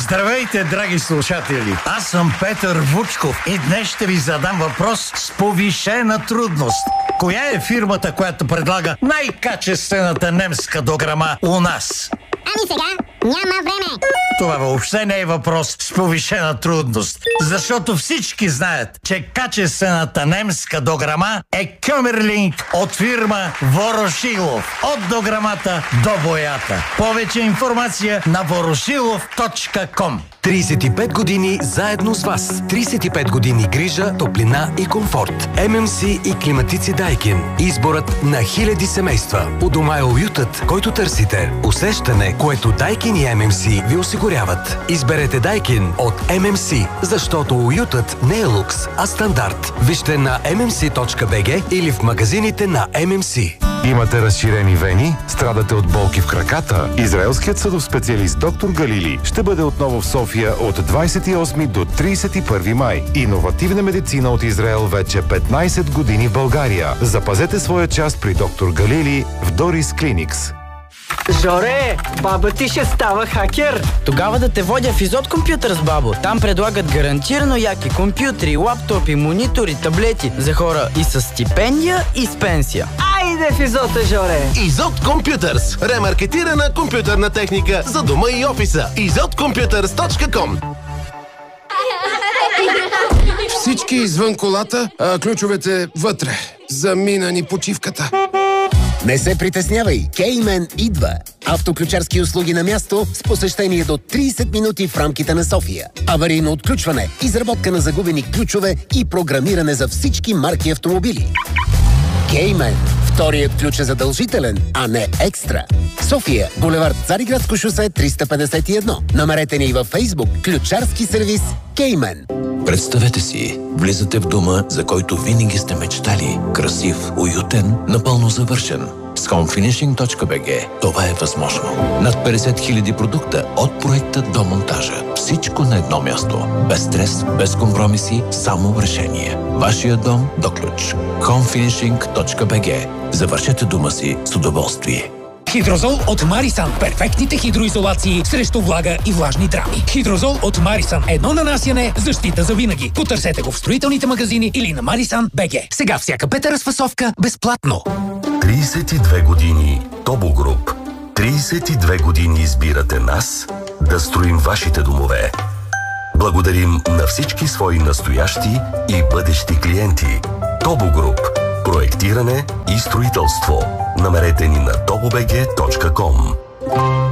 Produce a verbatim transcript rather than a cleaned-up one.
Здравейте, драги слушатели! Аз съм Петър Вучков и днес ще ви задам въпрос с повишена трудност. Коя е фирмата, която предлага най-качествената немска дограма у нас? Ами сега няма време. Това въобще не е въпрос с повишена трудност, защото всички знаят, че качествената немска дограма е Кьомерлинг от фирма Ворошилов. От дограмата до боята. Повече информация на ворошилов точка ком. тридесет и пет години заедно с вас. тридесет и пет години грижа, топлина и комфорт. Ем Ем Си и климатици Дайкин. Изборът на хиляди семейства. У дома е уютът, който търсите. Усещане, което Дайкин и Ем Ем Си ви осигуряват. Изберете Дайкин от Ем Ем Си, защото уютът не е лукс, а стандарт. Вижте на ем ем си точка би джи или в магазините на Ем Ем Си. Имате разширени вени? Страдате от болки в краката? Израелският съдов специалист доктор Галили ще бъде отново в София от двадесет и осми до тридесет и първи май. Иновативна медицина от Израел вече петнадесет години в България. Запазете своя част при доктор Галили в Дорис Клиникс. Жоре, баба ти ще става хакер. Тогава да те водя в Изот Компютърс, бабо. Там предлагат гарантирано яки компютри, лаптопи, монитори, таблети за хора и с стипендия, и с пенсия. Айде в Изота, Жоре. Изот Компютърс. Ремаркетирана компютърна техника за дома и офиса. изот компютърс точка ком. Всички извън колата, а ключовете вътре. Замина ни почивката. Не се притеснявай, Кеймен идва. Автоключарски услуги на място с посещение до тридесет минути в рамките на София. Аварийно отключване, изработка на загубени ключове и програмиране за всички марки автомобили. Кеймен. Вторият ключ е задължителен, а не екстра. София, булевард Цариградско шосе триста петдесет и едно. Намерете ни във Фейсбук ключарски сервис Кеймен. Представете си, влизате в дома, за който винаги сте мечтали. Красив, уютен, напълно завършен. С хоум финишинг точка би джи това е възможно. Над петдесет хиляди продукта от проекта до монтажа. Всичко на едно място. Без стрес, без компромиси, само решение. Вашия дом до ключ. хоум финишинг точка би джи. Завършете дома си с удоволствие. Хидрозол от Марисан. Перфектните хидроизолации срещу влага и влажни драми. Хидрозол от Марисан. Едно нанасяне, защита за винаги. Потърсете го в строителните магазини или на марисан точка би джи. Сега всяка пета разфасовка безплатно. тридесет и две години Тобо Груп. тридесет и две години избирате нас да строим вашите домове. Благодарим на всички свои настоящи и бъдещи клиенти. Тобо Груп. Проектиране и строителство. Намерете ни на тобо би джи точка ком.